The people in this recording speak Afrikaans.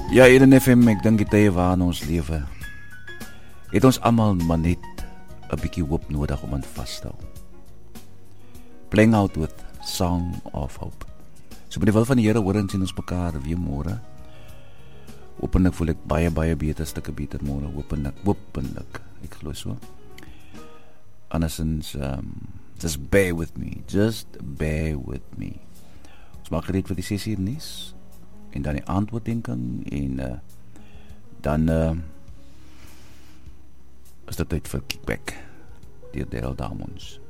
Ja, Eden FM, ek dink die tye waarin ons lewe, het ons almal maar net 'n bietjie hoop nodig om aan vas te hou. Playing out with Song of Hope. So met die wil van die Here hoor en sien ons mekaar weer môre. Hopelik voel ek baie beter, stukke beter môre, hopelik, ek glo so. Andersins, just bear with me. Ons maak gereed vir die 6 uur nuus en dan die antwoorddenking en dan is dit tyd vir Kickback deur Daryl Diamonds.